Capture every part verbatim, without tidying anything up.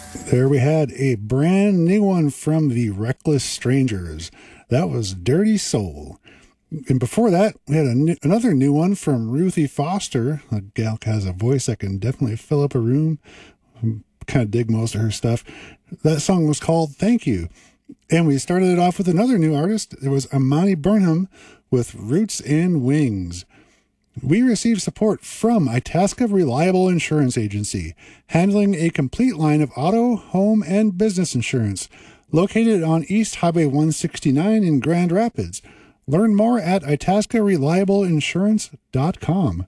There we had a brand new one from the Reckless Strangers. That was Dirty Soul. And before that, we had a new, another new one from Ruthie Foster. A gal has a voice that can definitely fill up a room. I kind of dig most of her stuff. That song was called Thank You. And we started it off with another new artist. It was Amani Burnham with Roots and Wings. We received support from Itasca Reliable Insurance Agency, handling a complete line of auto, home, and business insurance, located on East Highway one sixty-nine in Grand Rapids. Learn more at itasca reliable insurance dot com.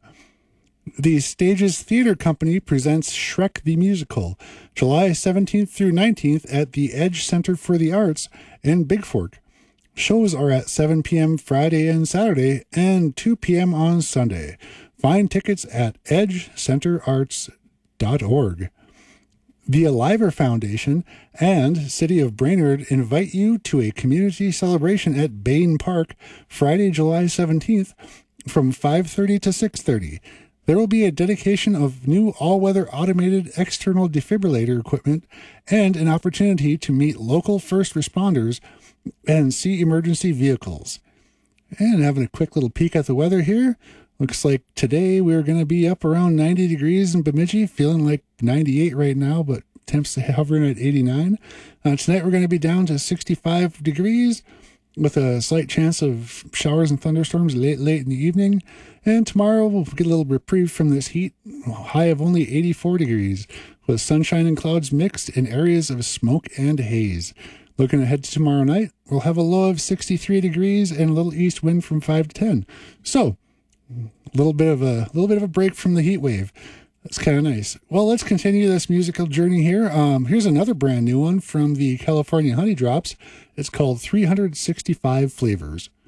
The Stages Theater Company presents Shrek the Musical, July seventeenth through nineteenth at the Edge Center for the Arts in Big Fork. Shows are at seven p.m. Friday and Saturday and two p.m. on Sunday. Find tickets at edge center arts dot org. The Aliver Foundation and City of Brainerd invite you to a community celebration at Bain Park Friday, July seventeenth from five thirty to six thirty. There will be a dedication of new all-weather automated external defibrillator equipment and an opportunity to meet local first responders and see emergency vehicles. And having a quick little peek at the weather here. Looks like today we're going to be up around ninety degrees in Bemidji, feeling like ninety-eight right now, but temps hovering at eighty-nine. Uh, tonight we're going to be down to sixty-five degrees with a slight chance of showers and thunderstorms late, late in the evening. And tomorrow we'll get a little reprieve from this heat, high of only eighty-four degrees, with sunshine and clouds mixed in areas of smoke and haze. Looking ahead to tomorrow night, we'll have a low of sixty-three degrees and a little east wind from five to ten. So, a little bit of a little bit of a break from the heat wave. That's kind of nice. Well, let's continue this musical journey here. Um, here's another brand new one from the California Honey Drops. It's called three hundred sixty-five Flavors.